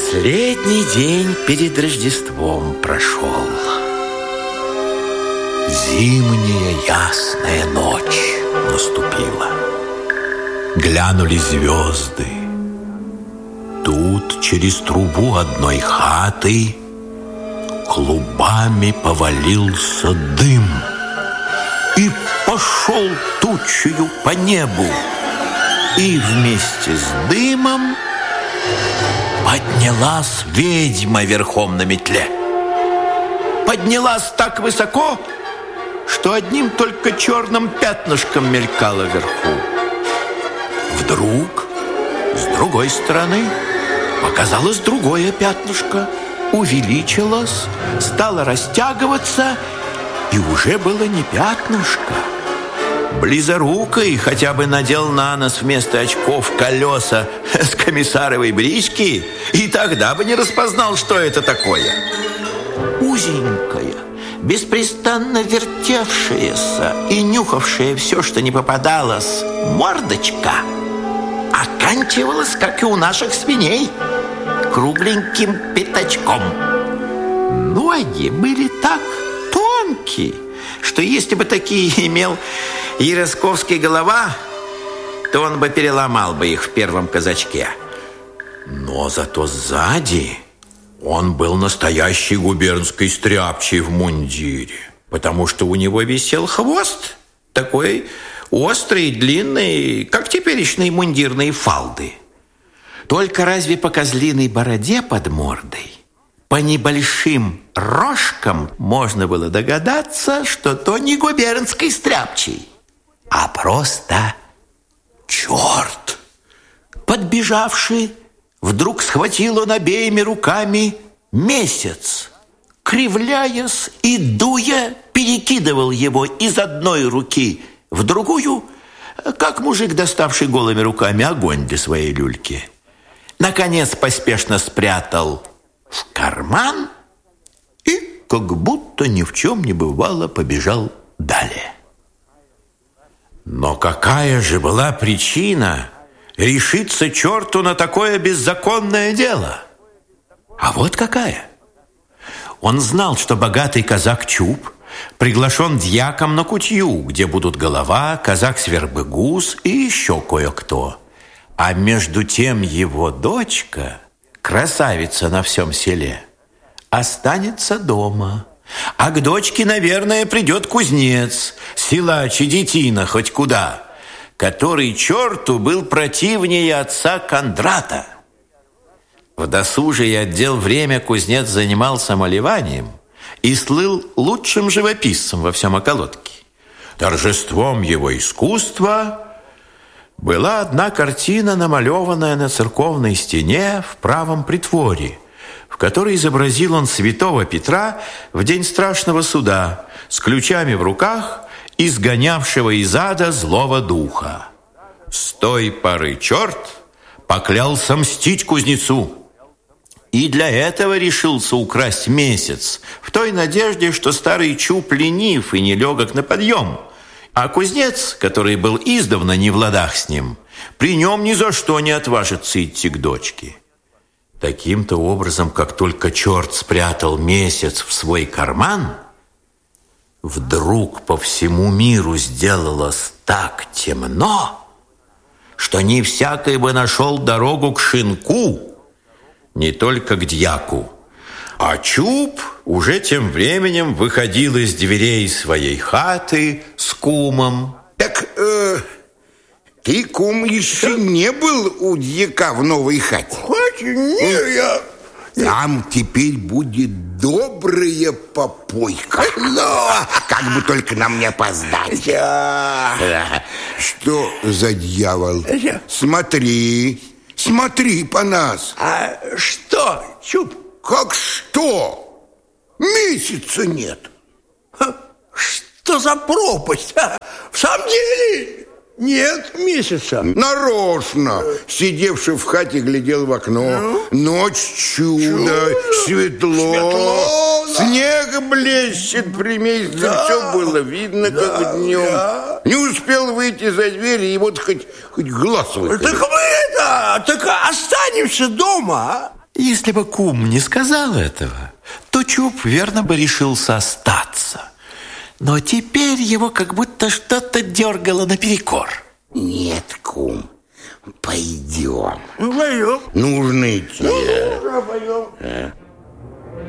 Последний день перед Рождеством прошел. Зимняя ясная ночь наступила. Глянули звезды. Тут через трубу одной хаты клубами повалился дым и пошел тучею по небу. И вместе с дымом поднялась ведьма верхом на метле. Поднялась так высоко, что одним только черным пятнышком мелькала вверху. Вдруг с другой стороны показалось другое пятнышко, увеличилось, стало растягиваться, и уже было не пятнышко. Близорукой хотя бы надел на нос вместо очков колеса с комиссаровой брички, и тогда бы не распознал, что это такое. Узенькая, беспрестанно вертевшаяся и нюхавшая все, что не попадалось, мордочка оканчивалась, как и у наших свиней, кругленьким пятачком. Ноги были так тонкие, что если бы такие имел Яросковский голова, то он бы переломал бы их в первом казачке. Но зато сзади он был настоящий губернский стряпчий в мундире, потому что у него висел хвост, такой острый, длинный, как теперешние мундирные фалды. Только разве по козлиной бороде под мордой, по небольшим рожкам можно было догадаться, что то не губернский стряпчий, а просто черт. Подбежавший, вдруг схватил он обеими руками месяц, кривляясь и дуя, перекидывал его из одной руки в другую, как мужик, доставший голыми руками огонь для своей люльки. Наконец поспешно спрятал в карман и, как будто ни в чем не бывало, побежал далее. Но какая же была причина решиться черту на такое беззаконное дело? А вот какая. Он знал, что богатый казак Чуб приглашен дьяком на кутью, где будут голова, казак-свербыгус и еще кое-кто. А между тем его дочка, красавица на всем селе, останется дома. А к дочке, наверное, придет кузнец, силач и детина хоть куда, который черту был противнее отца Кондрата. В досужий отдел время кузнец занимался малеванием и слыл лучшим живописцем во всем околотке. Торжеством его искусства была одна картина, намалеванная на церковной стене в правом притворе, в которой изобразил он святого Петра в день страшного суда с ключами в руках, изгонявшего из ада злого духа. С той поры черт поклялся мстить кузнецу, и для этого решился украсть месяц, в той надежде, что старый Чуб ленив и нелегок на подъем, а кузнец, который был издавна не в ладах с ним, при нем ни за что не отважится идти к дочке. Таким-то образом, как только черт спрятал месяц в свой карман, вдруг по всему миру сделалось так темно, что не всякий бы нашел дорогу к шинку, не только к дьяку. А Чуб уже тем временем выходил из дверей своей хаты с кумом. Так ты, кум, еще не был у дьяка в новой хате? Не, я... Там теперь будет добрая попойка. Но как бы только нам не опоздать. Что за дьявол? Смотри по нас. А что, Чуб? Как что? Месяца нет. Что за пропасть? В самом деле нет месяца. Нарочно, сидевший в хате, глядел в окно. Ночь чудо, светло. Снег блещет при месяце. Да. Все было видно, как днем. Да. Не успел выйти за дверь, и вот хоть глаз выколи. Так мы так останемся дома, а? Если бы кум не сказал этого, то Чуб верно бы решился остаться. Но теперь его как будто что-то дергало наперекор. Нет, кум, пойдем. Ну, пойдем. Нужно идти. Ну, пойдем.